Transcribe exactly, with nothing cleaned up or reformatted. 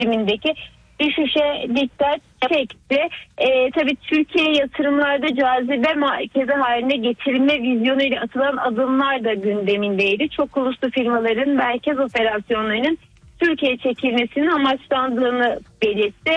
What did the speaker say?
üretimindeki düşüşe dikkat çekti. Ee, tabii Türkiye yatırımlarda cazibe merkezi haline getirilme vizyonuyla atılan adımlar da gündemindeydi. Çok uluslu firmaların merkez operasyonlarının Türkiye'ye çekilmesinin amaçlandığını belirtti.